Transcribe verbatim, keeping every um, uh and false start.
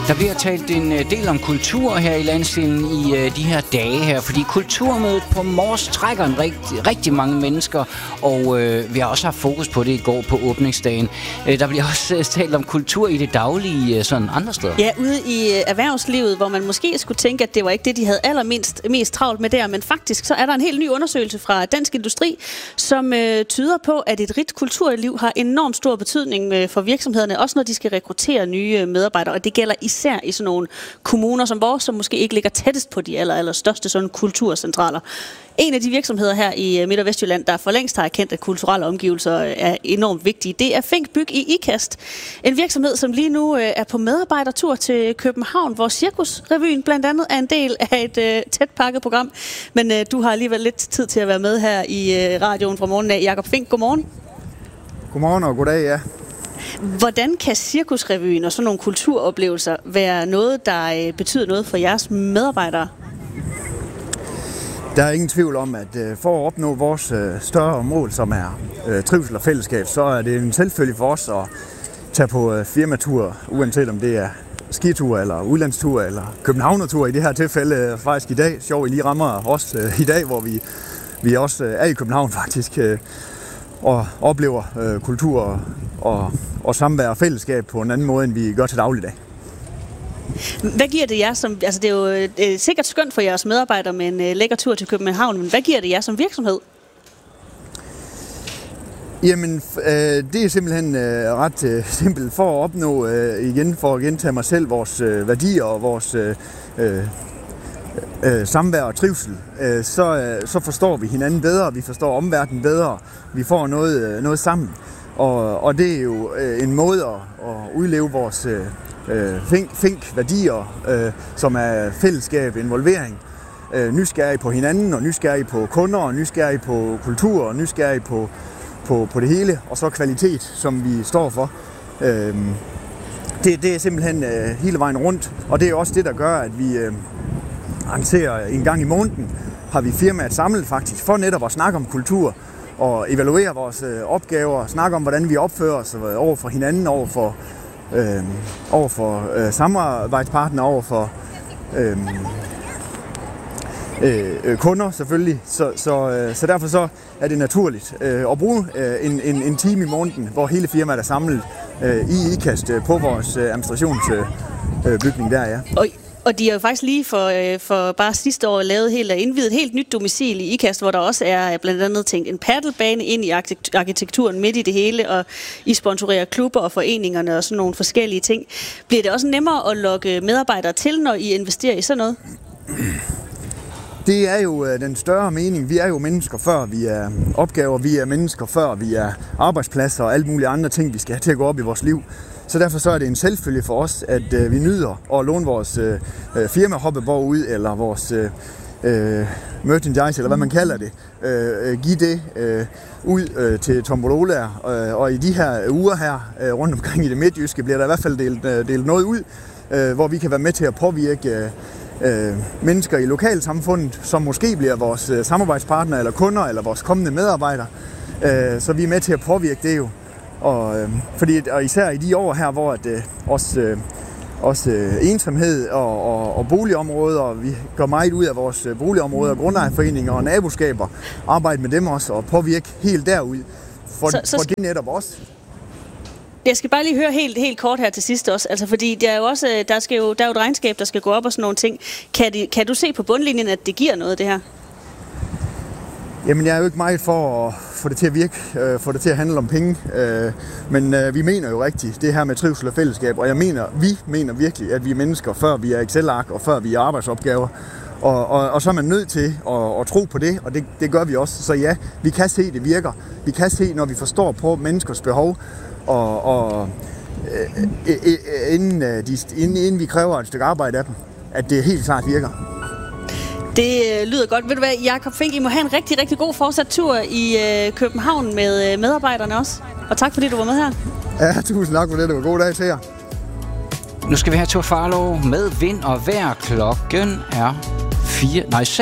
Der bliver talt en del om kultur her i landsdelen i uh, de her dage her, fordi kulturmødet på Mors trækker en rigtig, rigtig mange mennesker, og uh, vi har også haft fokus på det i går på åbningsdagen. Uh, der bliver også uh, talt om kultur i det daglige uh, sådan andre steder. Ja, ude i uh, erhvervslivet, hvor man måske skulle tænke, at det var ikke det, de havde allermindst mest travlt med der, men faktisk så er der en helt ny undersøgelse fra Dansk Industri, som uh, tyder på, at et rigt kulturliv har enormt stor betydning uh, for virksomhederne, også når de skal rekruttere nye uh, medarbejdere, og det gælder især i sådan nogle kommuner som vores, som måske ikke ligger tættest på de aller, aller største sådan kulturcentraler. En af de virksomheder her i Midt- og Vestjylland, der for længst har erkendt, at kulturelle omgivelser er enormt vigtige, det er Fink Byg i Ikast. En virksomhed, som lige nu er på medarbejdertur til København, hvor Cirkusrevyen blandt andet er en del af et uh, tæt pakket program. Men uh, du har alligevel lidt tid til at være med her i uh, radioen fra morgenen af. Jakob Fink, godmorgen. Godmorgen og goddag, ja. Hvordan kan Cirkusrevyen og sådan nogle kulturoplevelser være noget, der betyder noget for jeres medarbejdere? Der er ingen tvivl om, at for at opnå vores større mål, som er trivsel og fællesskab, så er det en selvfølge for os at tage på firmatur, uanset om det er skitur eller udlandstur eller københavnertur i det her tilfælde faktisk i dag. Sjov, I lige rammer os i dag, hvor vi, vi også er i København faktisk, og oplever øh, kultur og, og, og samvær og fællesskab på en anden måde, end vi gør til dagligdag. Hvad giver det jer som, altså det er jo øh, sikkert skønt for jeres medarbejdere med en øh, lækker tur til København, men hvad giver det jer som virksomhed? Jamen, øh, det er simpelthen øh, ret øh, simpelt for at opnå, øh, igen for at gentage mig selv, vores øh, værdier og vores øh, øh, Øh, samvær og trivsel, øh, så, øh, så forstår vi hinanden bedre, vi forstår omverdenen bedre, vi får noget, øh, noget sammen. Og, og det er jo øh, en måde at, at udleve vores øh, fink, fink værdier, øh, som er fællesskab, involvering, øh, nysgerrig på hinanden, og nysgerrig på kunder, og nysgerrig på kultur, og nysgerrig på, på, på det hele, og så kvalitet, som vi står for. Øh, det, det er simpelthen øh, hele vejen rundt, og det er også det, der gør, at vi øh, arrangerer en gang i måneden, har vi firmaet samlet faktisk, for netop at snakke om kultur og evaluere vores øh, opgaver, snakke om, hvordan vi opfører os over for hinanden, over for, øh, over for øh, samarbejdspartnere, over for øh, øh, kunder selvfølgelig. Så, så, øh, så derfor så er det naturligt øh, at bruge øh, en, en, en time i måneden, hvor hele firmaet er samlet øh, i Ikast øh, på vores øh, administrationsbygning øh, der, ja. Oj. Og de har jo faktisk lige for, øh, for bare sidste år lavet helt, indvidet et helt nyt domicil i Ikast, hvor der også er blandt andet tænkt en paddelbane ind i arkitekturen midt i det hele, og I sponsorerer klubber og foreningerne og sådan nogle forskellige ting. Bliver det også nemmere at lokke medarbejdere til, når I investerer i sådan noget? Det er jo øh, den større mening. Vi er jo mennesker før vi er opgaver, vi er mennesker før vi er arbejdspladser og alle mulige andre ting, vi skal have til at gå op i vores liv. Så derfor så er det en selvfølge for os, at øh, vi nyder at låne vores øh, firma-hoppeborg ud, eller vores øh, merchandise, eller hvad man kalder det, øh, give det øh, ud øh, til tombololaer. Øh, og i de her uger her, øh, rundt omkring i det midtjyske, bliver der i hvert fald delt, øh, delt noget ud, øh, hvor vi kan være med til at påvirke øh, mennesker i lokalsamfundet, som måske bliver vores øh, samarbejdspartnere, eller kunder, eller vores kommende medarbejdere. Øh, så vi er med til at påvirke det jo. Og, øh, fordi, og især i de år her, hvor at, øh, også, øh, også øh, ensomhed og, og, og boligområder, og vi gør meget ud af vores øh, boligområder, grundejerforeninger og naboskaber, arbejde med dem også og påvirke helt derud, for, så, så for det netop også. Jeg skal bare lige høre helt, helt kort her til sidst også, altså fordi der er jo også, der skal jo, der er jo et regnskab, der skal gå op og sådan nogle ting. Kan, det, kan du se på bundlinjen, at det giver noget, det her? Jamen, jeg er jo ikke meget for at få det til at virke, øh, få det til at handle om penge, øh, men øh, vi mener jo rigtigt det her med trivsel og fællesskab, og jeg mener, vi mener virkelig, at vi er mennesker, før vi er Excel-ark, og før vi er arbejdsopgaver, og, og, og så er man nødt til at, at tro på det, og det, det gør vi også. Så ja, vi kan se, det virker. Vi kan se, når vi forstår på menneskers behov, og, og øh, øh, inden, øh, de, inden, inden vi kræver et stykke arbejde af dem, at det helt klart virker. Det øh, lyder godt. Ved du hvad, Jakob Fink, I må have en rigtig, rigtig god fortsat tur i øh, København med øh, medarbejderne også. Og tak fordi du var med her. Ja, tusind tak for det. Det var en god dag til jer. Nu skal vi have Tor Farlov med vind og vejr. Klokken er fire, nej,